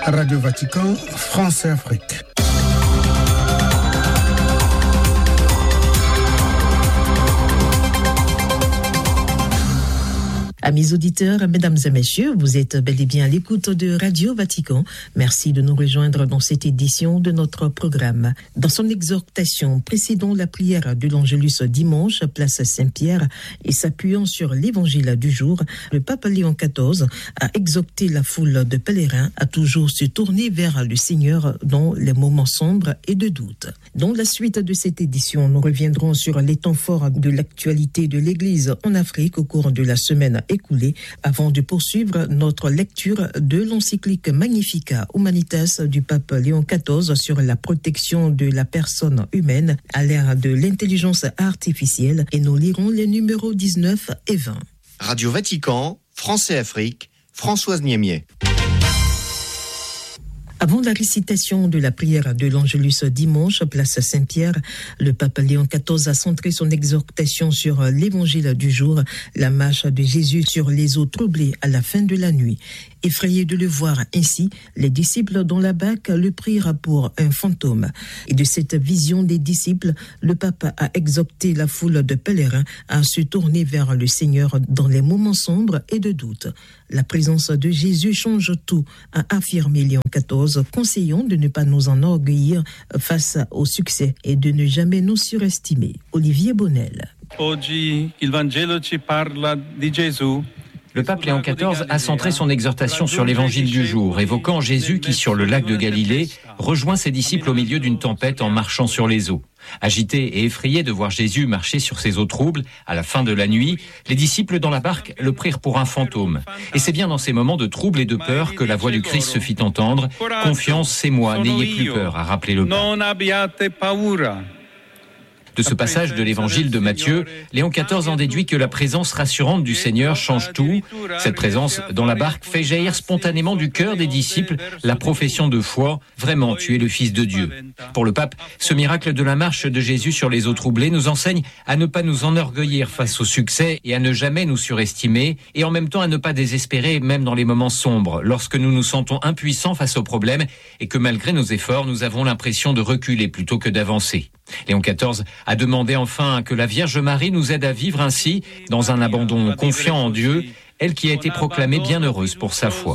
Radio Vatican, France et Afrique. Amis auditeurs, mesdames et messieurs, vous êtes bel et bien à l'écoute de Radio Vatican. Merci de nous rejoindre dans cette édition de notre programme. Dans son exhortation précédant la prière de l'Angélus dimanche, place Saint-Pierre, et s'appuyant sur l'évangile du jour, le pape Léon XIV a exhorté la foule de pèlerins à toujours se tourner vers le Seigneur dans les moments sombres et de doute. Dans la suite de cette édition, nous reviendrons sur les temps forts de l'actualité de l'Église en Afrique au cours de la semaine écoulée, avant de poursuivre notre lecture de l'encyclique Magnificat Humanitas du pape Léon XIV sur la protection de la personne humaine à l'ère de l'intelligence artificielle, et nous lirons les numéros 19 et 20. Radio Vatican, France et Afrique, Françoise Niemier. Avant la récitation de la prière de l'Angélus dimanche, place Saint-Pierre, le pape Léon XIV a centré son exhortation sur l'évangile du jour, la marche de Jésus sur les eaux troublées à la fin de la nuit. Effrayés de le voir ainsi, les disciples dans la barque le prirent pour un fantôme. Et de cette vision des disciples, le pape a exhorté la foule de pèlerins à se tourner vers le Seigneur dans les moments sombres et de doute. La présence de Jésus change tout, a affirmé Léon XIV, conseillant de ne pas nous enorgueillir face au succès et de ne jamais nous surestimer. Olivier Bonnel. Oggi il Vangelo ci parla di Gesù. Le pape Léon XIV a centré son exhortation sur l'évangile du jour, évoquant Jésus qui, sur le lac de Galilée, rejoint ses disciples au milieu d'une tempête en marchant sur les eaux. Agités et effrayés de voir Jésus marcher sur ces eaux troubles, à la fin de la nuit, les disciples dans la barque le prirent pour un fantôme. Et c'est bien dans ces moments de trouble et de peur que la voix du Christ se fit entendre. « Confiance, c'est moi, n'ayez plus peur », a rappelé le pape. De ce passage de l'évangile de Matthieu, Léon XIV en déduit que la présence rassurante du Seigneur change tout. Cette présence dans la barque fait jaillir spontanément du cœur des disciples la profession de foi, vraiment tu es le Fils de Dieu. Pour le pape, ce miracle de la marche de Jésus sur les eaux troublées nous enseigne à ne pas nous enorgueillir face au succès et à ne jamais nous surestimer, et en même temps à ne pas désespérer même dans les moments sombres, lorsque nous nous sentons impuissants face aux problèmes et que malgré nos efforts, nous avons l'impression de reculer plutôt que d'avancer. Léon XIV a demandé enfin que la Vierge Marie nous aide à vivre ainsi, dans un abandon confiant en Dieu, elle qui a été proclamée bienheureuse pour sa foi.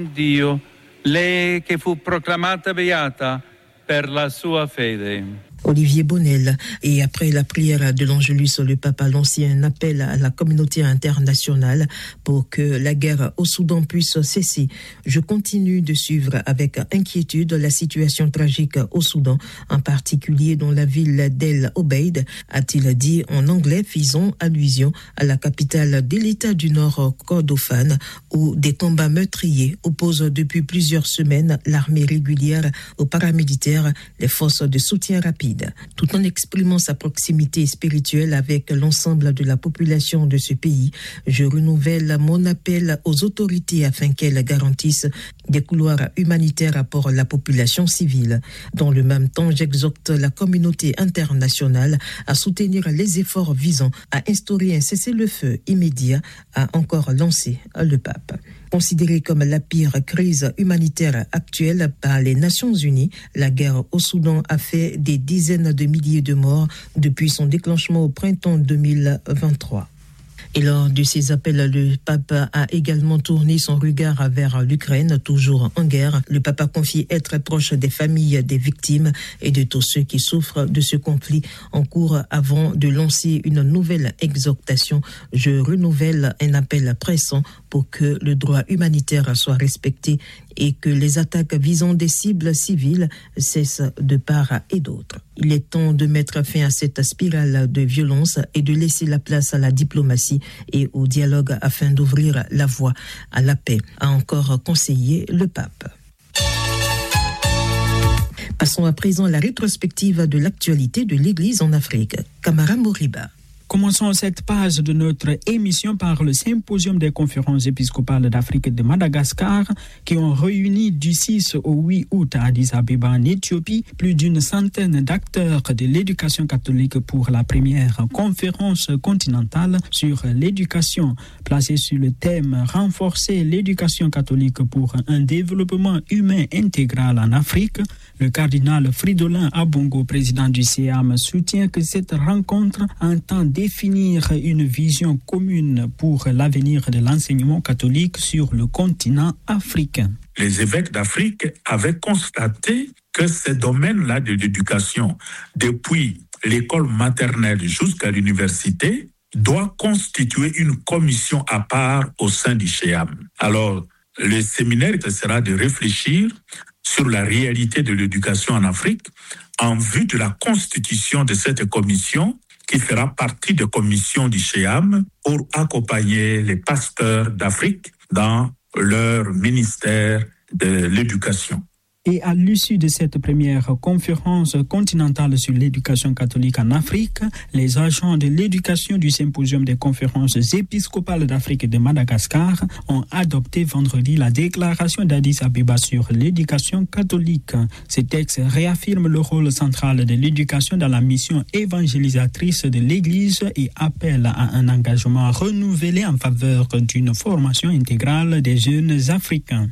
Olivier Bonnel. Et après la prière de l'Angélus, le pape a lancé un appel à la communauté internationale pour que la guerre au Soudan puisse cesser. Je continue de suivre avec inquiétude la situation tragique au Soudan, en particulier dans la ville d'El Obeid, a-t-il dit en anglais, faisant allusion à la capitale de l'État du Nord, Kordofan, où des combats meurtriers opposent depuis plusieurs semaines l'armée régulière aux paramilitaires, les forces de soutien rapide. Tout en exprimant sa proximité spirituelle avec l'ensemble de la population de ce pays, je renouvelle mon appel aux autorités afin qu'elles garantissent des couloirs humanitaires pour la population civile. Dans le même temps, j'exhorte la communauté internationale à soutenir les efforts visant à instaurer un cessez-le-feu immédiat, a encore lancé le pape. Considérée comme la pire crise humanitaire actuelle par les Nations Unies, la guerre au Soudan a fait des dizaines de milliers de morts depuis son déclenchement au printemps 2023. Et lors de ces appels, le pape a également tourné son regard vers l'Ukraine, toujours en guerre. Le pape a confié être proche des familles des victimes et de tous ceux qui souffrent de ce conflit en cours avant de lancer une nouvelle exhortation. Je renouvelle un appel pressant pour que le droit humanitaire soit respecté et que les attaques visant des cibles civiles cessent de part et d'autre. Il est temps de mettre fin à cette spirale de violence et de laisser la place à la diplomatie et au dialogue afin d'ouvrir la voie à la paix, a encore conseillé le pape. Passons à présent à la rétrospective de l'actualité de l'Église en Afrique. Camara Moriba. Commençons cette page de notre émission par le symposium des conférences épiscopales d'Afrique et de Madagascar qui ont réuni du 6 au 8 août à Addis Abeba en Éthiopie plus d'une centaine d'acteurs de l'éducation catholique pour la première conférence continentale sur l'éducation, placée sur le thème « Renforcer l'éducation catholique pour un développement humain intégral en Afrique ». Le cardinal Fridolin Abongo, président du CEAM, soutient que cette rencontre entend définir une vision commune pour l'avenir de l'enseignement catholique sur le continent africain. Les évêques d'Afrique avaient constaté que ces domaines-là de l'éducation, depuis l'école maternelle jusqu'à l'université, doivent constituer une commission à part au sein du CEAM. Alors, le séminaire sera de réfléchir sur la réalité de l'éducation en Afrique en vue de la constitution de cette commission qui fera partie de commission du CEAM pour accompagner les pasteurs d'Afrique dans leur ministère de l'éducation. Et à l'issue de cette première conférence continentale sur l'éducation catholique en Afrique, les agents de l'éducation du symposium des conférences épiscopales d'Afrique et de Madagascar ont adopté vendredi la déclaration d'Addis Abeba sur l'éducation catholique. Ce texte réaffirme le rôle central de l'éducation dans la mission évangélisatrice de l'Église et appelle à un engagement renouvelé en faveur d'une formation intégrale des jeunes Africains.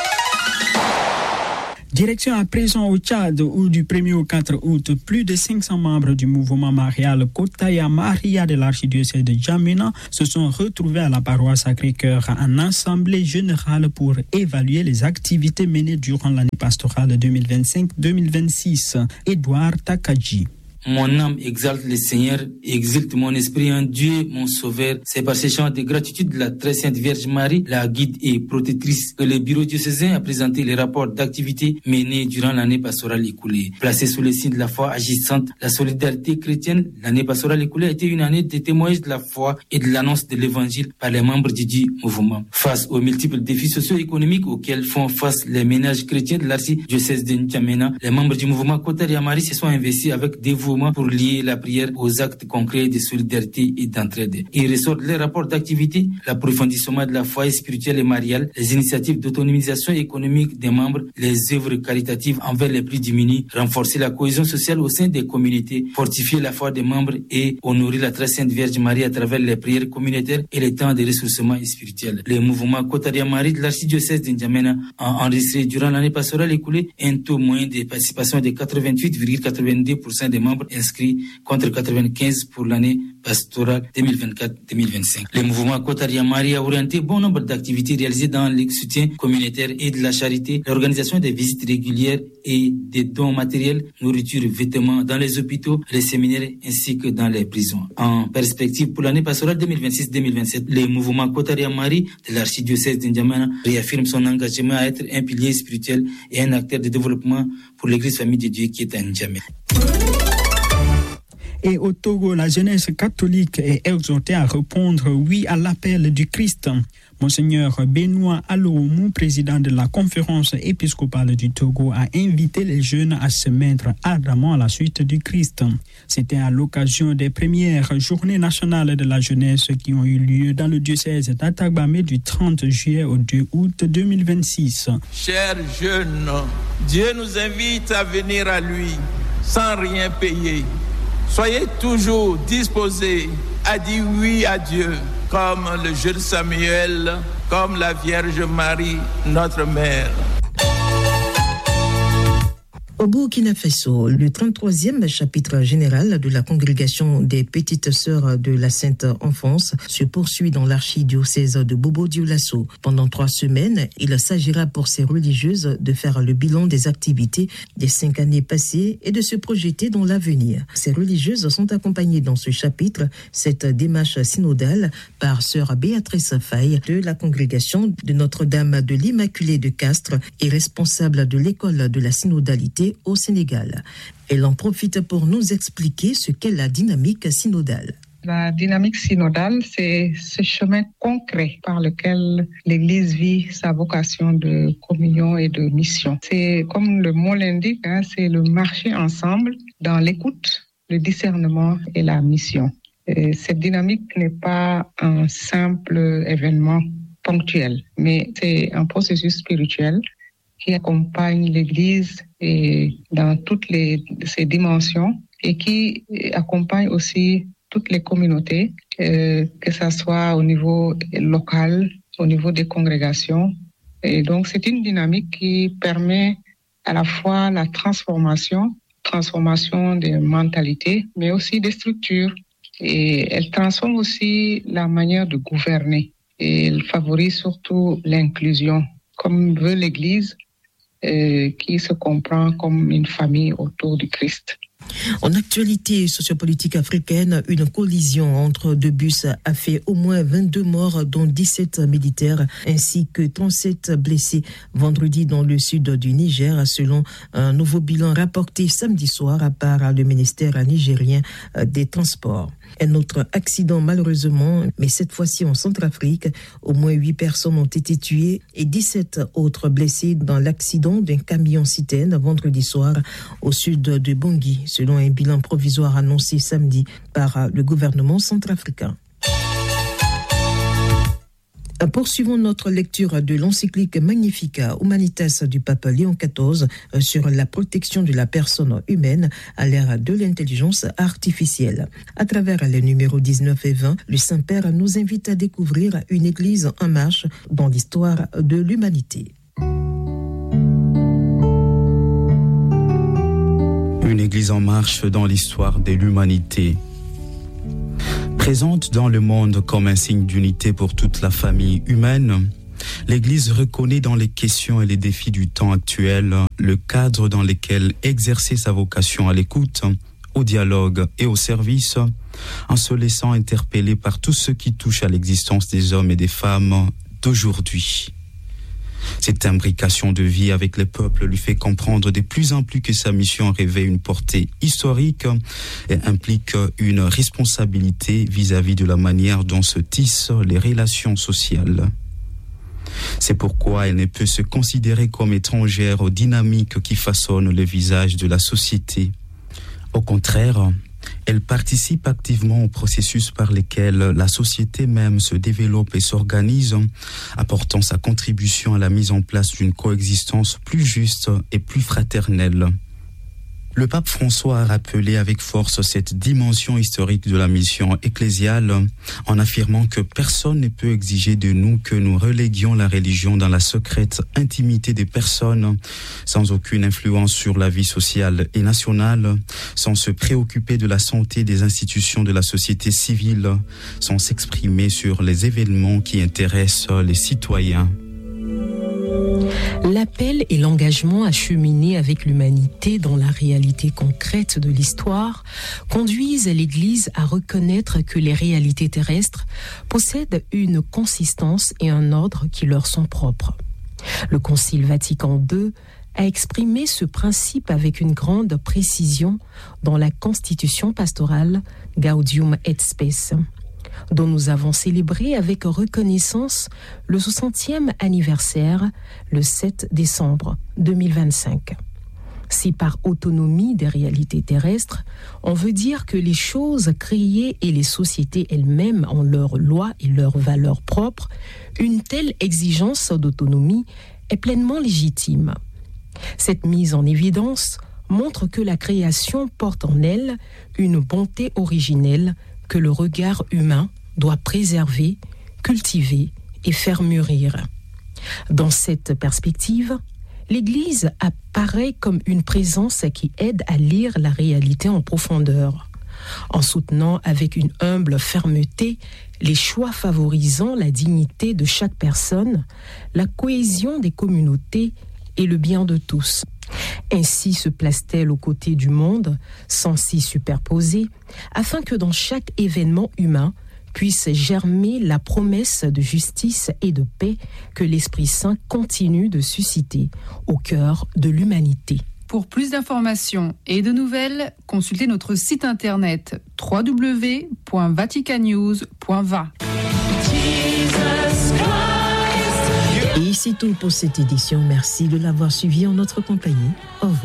Direction à présent au Tchad où du 1er au 4 août, plus de 500 membres du mouvement marial Kotaya Maria de l'archidiocèse de N'Djamena se sont retrouvés à la paroisse Sacré-Cœur en assemblée générale pour évaluer les activités menées durant l'année pastorale 2025-2026. Édouard Takadji. Mon âme exalte le Seigneur, exulte mon esprit en Dieu, mon Sauveur. C'est par ces chants de gratitude de la très sainte Vierge Marie, la guide et protectrice, que le bureau diocésain a présenté les rapports d'activités menées durant l'année pastorale écoulée. Placée sous le signe de la foi agissante, la solidarité chrétienne, l'année pastorale écoulée a été une année de témoignage de la foi et de l'annonce de l'évangile par les membres du dit mouvement. Face aux multiples défis socio-économiques auxquels font face les ménages chrétiens de l'archidiocèse de N'Djamena, les membres du mouvement Kotaya Maria se sont investis avec dévouement pour lier la prière aux actes concrets de solidarité et d'entraide. Il ressort de les rapports d'activité, l'approfondissement de la foi spirituelle et mariale, les initiatives d'autonomisation économique des membres, les œuvres caritatives envers les plus démunis, renforcer la cohésion sociale au sein des communautés, fortifier la foi des membres et honorer la très sainte Vierge Marie à travers les prières communautaires et les temps de ressourcement spirituel. Le mouvement Kotaya Maria de l'archidiocèse de N'Djamena a enregistré durant l'année pastorale écoulée un taux moyen de participation de 88,82% des membres inscrits contre 95 pour l'année pastorale 2024-2025. Le mouvement Kotaya Maria a orienté bon nombre d'activités réalisées dans le soutien communautaire et de la charité, l'organisation des visites régulières et des dons matériels, nourriture, vêtements dans les hôpitaux, les séminaires ainsi que dans les prisons. En perspective pour l'année pastorale 2026-2027, le mouvement Kotaya Maria de l'archidiocèse de N'Djamena réaffirme son engagement à être un pilier spirituel et un acteur de développement pour l'Église Famille de Dieu qui est à N'Djamena. Et au Togo, la jeunesse catholique est exhortée à répondre oui à l'appel du Christ. Monseigneur Benoît Aloumou, président de la conférence épiscopale du Togo, a invité les jeunes à se mettre ardemment à la suite du Christ. C'était à l'occasion des premières journées nationales de la jeunesse qui ont eu lieu dans le diocèse d'Atagbamé du 30 juillet au 2 août 2026. Chers jeunes, Dieu nous invite à venir à lui sans rien payer. Soyez toujours disposés à dire oui à Dieu, comme le jeune Samuel, comme la Vierge Marie, notre mère. Au Burkina Faso, le 33e chapitre général de la congrégation des Petites Sœurs de la Sainte Enfance se poursuit dans l'archidiocèse de Bobo-Dioulasso. Pendant 3 semaines, il s'agira pour ces religieuses de faire le bilan des activités des 5 années passées et de se projeter dans l'avenir. Ces religieuses sont accompagnées dans ce chapitre, cette démarche synodale, par sœur Béatrice Faye de la congrégation de Notre-Dame de l'Immaculée de Castres et responsable de l'école de la synodalité au Sénégal. Elle en profite pour nous expliquer ce qu'est la dynamique synodale. La dynamique synodale, c'est ce chemin concret par lequel l'Église vit sa vocation de communion et de mission. C'est, comme le mot l'indique, c'est le marcher ensemble dans l'écoute, le discernement et la mission. Cette dynamique n'est pas un simple événement ponctuel, mais c'est un processus spirituel qui accompagne l'Église dans toutes ses dimensions et qui accompagne aussi toutes les communautés, que ce soit au niveau local, au niveau des congrégations. Et donc, c'est une dynamique qui permet à la fois la transformation des mentalités, mais aussi des structures. Et elle transforme aussi la manière de gouverner. Et elle favorise surtout l'inclusion, comme veut l'Église, qui se comprend comme une famille autour du Christ. En actualité sociopolitique africaine, une collision entre deux bus a fait au moins 22 morts, dont 17 militaires, ainsi que 37 blessés vendredi dans le sud du Niger, selon un nouveau bilan rapporté samedi soir par le ministère nigérien des Transports. Un autre accident malheureusement, mais cette fois-ci en Centrafrique. Au moins 8 personnes ont été tuées et 17 autres blessées dans l'accident d'un camion-citerne vendredi soir au sud de Bangui, selon un bilan provisoire annoncé samedi par le gouvernement centrafricain. Poursuivons notre lecture de l'encyclique Magnificat Humanitas du pape Léon XIV sur la protection de la personne humaine à l'ère de l'intelligence artificielle. À travers les numéros 19 et 20, le Saint-Père nous invite à découvrir une église en marche dans l'histoire de l'humanité. Une église en marche dans l'histoire de l'humanité. Présente dans le monde comme un signe d'unité pour toute la famille humaine, l'Église reconnaît dans les questions et les défis du temps actuel le cadre dans lequel exercer sa vocation à l'écoute, au dialogue et au service, en se laissant interpeller par tout ce qui touche à l'existence des hommes et des femmes d'aujourd'hui. Cette imbrication de vie avec les peuples lui fait comprendre de plus en plus que sa mission revêt une portée historique et implique une responsabilité vis-à-vis de la manière dont se tissent les relations sociales. C'est pourquoi elle ne peut se considérer comme étrangère aux dynamiques qui façonnent le visage de la société. Au contraire, elle participe activement au processus par lequel la société même se développe et s'organise, apportant sa contribution à la mise en place d'une coexistence plus juste et plus fraternelle. Le pape François a rappelé avec force cette dimension historique de la mission ecclésiale en affirmant que personne ne peut exiger de nous que nous reléguions la religion dans la secrète intimité des personnes, sans aucune influence sur la vie sociale et nationale, sans se préoccuper de la santé des institutions de la société civile, sans s'exprimer sur les événements qui intéressent les citoyens. L'appel et l'engagement à cheminer avec l'humanité dans la réalité concrète de l'histoire conduisent l'Église à reconnaître que les réalités terrestres possèdent une consistance et un ordre qui leur sont propres. Le Concile Vatican II a exprimé ce principe avec une grande précision dans la Constitution pastorale Gaudium et Spes, dont nous avons célébré avec reconnaissance le 60e anniversaire le 7 décembre 2025. Si par autonomie des réalités terrestres, on veut dire que les choses créées et les sociétés elles-mêmes ont leurs lois et leurs valeurs propres, une telle exigence d'autonomie est pleinement légitime. Cette mise en évidence montre que la création porte en elle une bonté originelle que le regard humain doit préserver, cultiver et faire mûrir. Dans cette perspective, l'Église apparaît comme une présence qui aide à lire la réalité en profondeur, en soutenant avec une humble fermeté les choix favorisant la dignité de chaque personne, la cohésion des communautés et le bien de tous. Ainsi se place-t-elle aux côtés du monde, sans s'y superposer, afin que dans chaque événement humain puisse germer la promesse de justice et de paix que l'Esprit Saint continue de susciter au cœur de l'humanité. Pour plus d'informations et de nouvelles, consultez notre site internet www.vaticannews.va. Et c'est tout pour cette édition. Merci de l'avoir suivi en notre compagnie. Au revoir.